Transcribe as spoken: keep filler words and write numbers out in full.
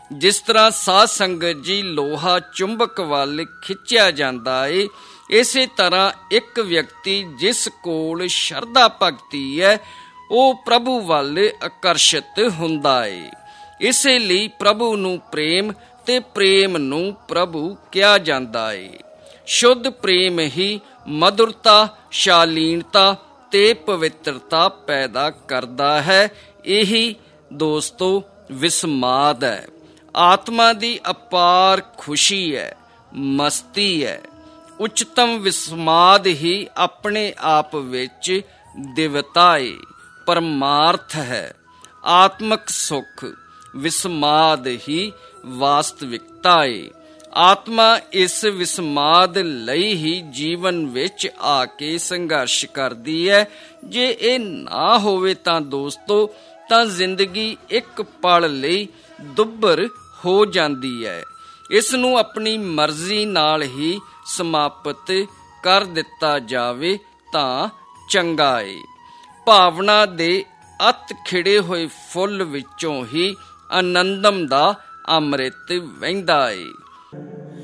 ਜਿਸ ਤਰ੍ਹਾਂ ਸਾਧ ਸੰਗਤ ਜੀ ਲੋਹਾ ਚੁੰਬਕ ਵੱਲ ਖਿੱਚਿਆ ਜਾਂਦਾ ਏ, ਇਸੇ ਤਰ੍ਹਾਂ ਇੱਕ ਵਿਅਕਤੀ ਜਿਸ ਕੋਲ ਸ਼ਰਧਾ ਭਗਤੀ ਹੈ ਉਹ ਪ੍ਰਭੂ ਵੱਲ ਆਕਰਸ਼ਿਤ ਹੁੰਦਾ ਏ। ਇਸੇ ਲਈ ਪ੍ਰਭੂ ਨੂੰ ਪ੍ਰੇਮ ਤੇ ਪ੍ਰੇਮ ਨੂੰ ਪ੍ਰਭੂ ਕਿਹਾ ਜਾਂਦਾ ਏ। ਸ਼ੁੱਧ ਪ੍ਰੇਮ ਹੀ ਮਧੁਰਤਾ, ਸ਼ਾਲੀਨਤਾ ਤੇ ਪਵਿੱਤਰਤਾ ਪੈਦਾ ਕਰਦਾ ਹੈ। ਇਹੀ ਦੋਸਤੋ ਵਿਸਮਾਦ ਹੈ। ਆਤਮਾ ਦੀ ਅਪਾਰ ਖੁਸ਼ੀ ਹੈ, ਮਸਤੀ ਹੈ। ਉੱਚਤਮ ਵਿਸਮਾਦ ਹੀ ਆਪਣੇ ਆਪ ਵਿੱਚ ਦਿਵਤਾ ਏ, ਪਰਮਾਰਥ ਹੈ। ਆਤਮਕ ਸੁਖ ਵਿਸਮਾਦ ਹੀ ਵਾਸਤਵਿਕਤਾ ਏ। ਆਤਮਾ ਇਸ ਵਿਸਮਾਦ ਲਈ ਹੀ ਜੀਵਨ ਵਿੱਚ ਆ ਕੇ ਸੰਘਰਸ਼ ਕਰਦੀ ਹੈ। ਜੇ ਇਹ ਨਾ ਹੋਵੇ ਤਾਂ ਦੋਸਤੋ ਤਾਂ ਜ਼ਿੰਦਗੀ ਇੱਕ ਪਲ ਲਈ ਦੁੱਭਰ ਹੋ ਜਾਂਦੀ ਹੈ। ਇਸ ਨੂੰ ਆਪਣੀ ਮਰਜ਼ੀ ਨਾਲ ਹੀ ਸਮਾਪਤ ਕਰ ਦਿੱਤਾ ਜਾਵੇ ਤਾਂ ਚੰਗਾ ਏ। ਭਾਵਨਾ ਦੇ ਅਤ ਖਿੜੇ ਹੋਏ ਫੁੱਲ ਵਿੱਚੋਂ ਹੀ ਆਨੰਦਮ ਦਾ ਅੰਮ੍ਰਿਤ ਵਹਿੰਦਾ ਏ।